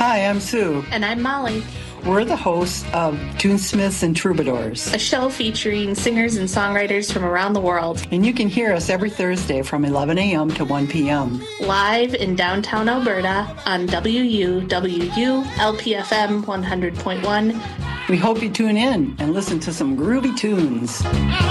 Hi, I'm Sue. And I'm Molly. We're the hosts of Tunesmiths and Troubadours, a show featuring singers and songwriters from around the world. And you can hear us every Thursday from 11 a.m. to 1 p.m. Live in downtown Alberta on WUWU LPFM 100.1. We hope you tune in and listen to some groovy tunes.